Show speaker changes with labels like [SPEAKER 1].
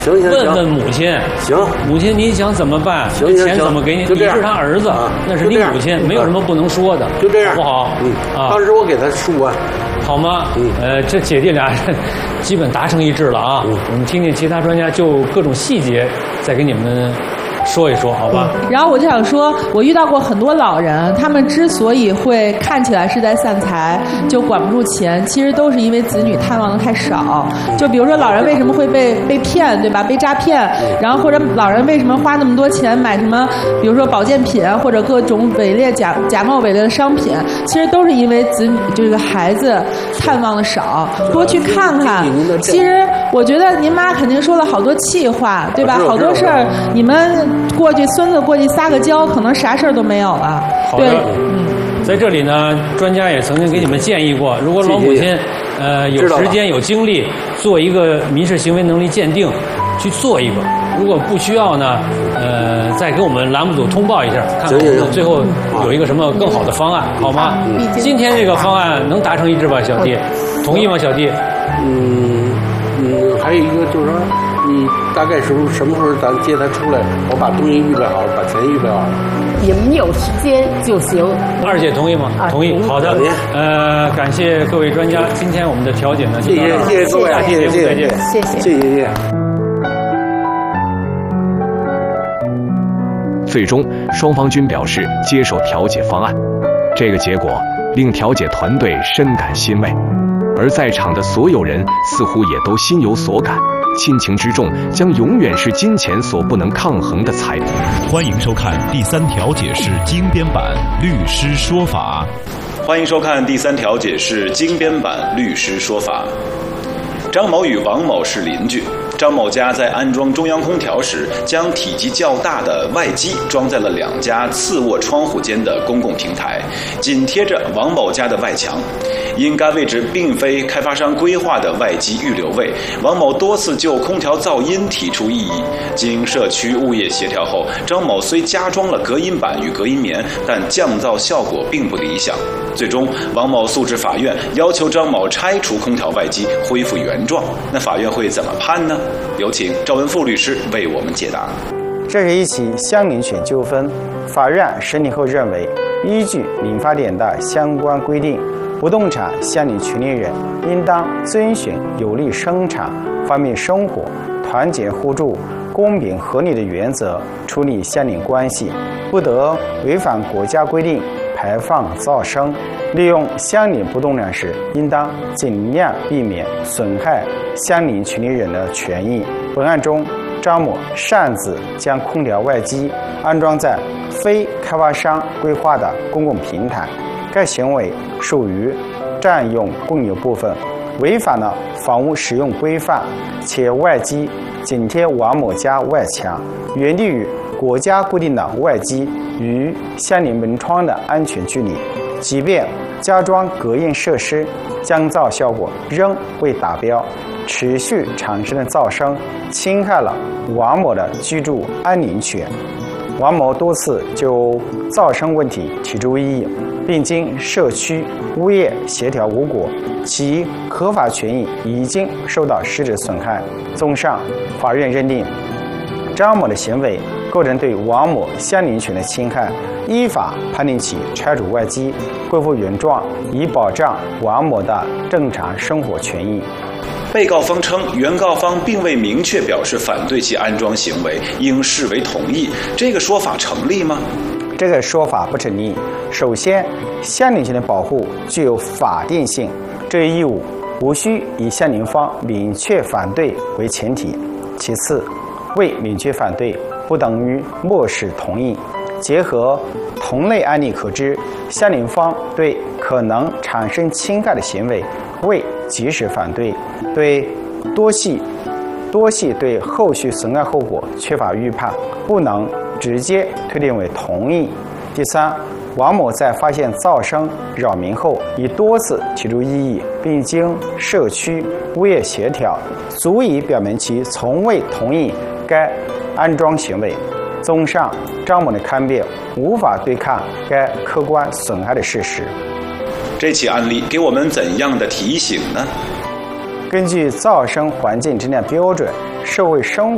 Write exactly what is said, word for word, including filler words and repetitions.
[SPEAKER 1] 行行
[SPEAKER 2] 问问母亲。
[SPEAKER 1] 行，
[SPEAKER 2] 母亲您想怎么办？
[SPEAKER 1] 行行
[SPEAKER 2] 钱怎么给你？
[SPEAKER 1] 你
[SPEAKER 2] 是他儿子，啊、那是你母亲，没有什么不能说的。
[SPEAKER 1] 就这样，
[SPEAKER 2] 不好。
[SPEAKER 1] 嗯
[SPEAKER 2] 啊，
[SPEAKER 1] 当时我给他说完，
[SPEAKER 2] 好吗？
[SPEAKER 1] 嗯，
[SPEAKER 2] 呃，这姐弟俩基本达成一致了啊。
[SPEAKER 1] 嗯，
[SPEAKER 2] 我们听听其他专家就各种细节再给你们说一说，好吧？
[SPEAKER 3] 嗯、然后我就想说，我遇到过很多老人，他们之所以会看起来是在散财，就管不住钱，其实都是因为子女探望的太少。就比如说老人为什么会被被骗，对吧？被诈骗，然后或者老人为什么花那么多钱买什么，比如说保健品啊，或者各种伪劣假假冒伪劣的商品，其实都是因为子女这个孩子探望的少，多去看看。其实我觉得您妈肯定说了好多气话，对吧？好多事儿你们过去孙子过去撒个娇，可能啥事儿都没有了。
[SPEAKER 2] 好的，嗯，在这里呢，专家也曾经给你们建议过，如果老母亲呃有时间有精力做一个民事行为能力鉴定，去做一个。如果不需要呢，呃，再给我们栏目组通报一下，看看我们最后有一个什么更好的方案，好吗？今天这个方案能达成一致吧，小弟？同意吗，小弟？
[SPEAKER 1] 嗯嗯，还有一个就是说，你大概时候什么时候咱接他出来，我把东西预备好，把钱预备好。
[SPEAKER 4] 你们有时间就行。
[SPEAKER 2] 二姐同意吗？
[SPEAKER 4] 啊、
[SPEAKER 2] 同意。好的。呃，感谢各位专家，今天我们的调解呢，
[SPEAKER 1] 谢谢谢谢各位，谢谢谢谢
[SPEAKER 4] 谢谢
[SPEAKER 1] 谢谢谢谢。
[SPEAKER 5] 最终，双方均表示接受调解方案。这个结果令调解团队深感欣慰，而在场的所有人似乎也都心有所感。亲情之重将永远是金钱所不能抗衡的财富。
[SPEAKER 6] 欢迎收看第三调解室精编版律师说法。
[SPEAKER 7] 欢迎收看第三调解室精编版律师说法。张某与王某是邻居。张某家在安装中央空调时，将体积较大的外机装在了两家次卧窗户间的公共平台，紧贴着王某家的外墙。因该位置并非开发商规划的外机预留位，王某多次就空调噪音提出异议。经社区物业协调后，张某虽加装了隔音板与隔音棉，但降噪效果并不理想。最终，王某诉至法院，要求张某拆除空调外机，恢复原状。那法院会怎么判呢？有请赵文富律师为我们解答。
[SPEAKER 8] 这是一起相邻权纠纷，法院审理后认为，依据民法典的相关规定，不动产相邻权利人应当遵循有利生产、方便生活、团结互助、公平合理的原则处理相邻关系，不得违反国家规定排放噪声。利用相邻不动产时，应当尽量避免损害相邻权利人的权益。本案中，张某擅自将空调外机安装在非开发商规划的公共平台，该行为属于占用共有部分，违反了房屋使用规范，且外机紧贴王某家外墙，远低于国家规定的外机与相邻门窗的安全距离。即便加装隔音设施，降噪效果仍未达标，持续产生的噪声侵害了王某的居住安宁权。王某多次就噪声问题提出异议，并经社区物业协调无果，其合法权益已经受到实质损害。综上，法院认定张某的行为构成对王某相邻权的侵害，依法判令其拆除外机，恢复原状，以保障王某的正常生活权益。
[SPEAKER 7] 被告方称，原告方并未明确表示反对其安装行为，应视为同意。这个说法成立吗？
[SPEAKER 8] 这个说法不成立。首先，相邻权的保护具有法定性，这一义务无需以相邻方明确反对为前提。其次，未明确反对不等于漠视同意。结合同类案例可知，相邻方对可能产生侵害的行为未及时反对，对多系多系对后续损害后果缺乏预判，不能直接推定为同意。第三，王某在发现噪声扰民后，已多次提出异议，并经社区物业协调，足以表明其从未同意该安装行为。综上，张某的抗辩无法对抗该客观损害的事实。
[SPEAKER 7] 这起案例给我们怎样的提醒呢？
[SPEAKER 8] 根据噪声环境质量标准、社会生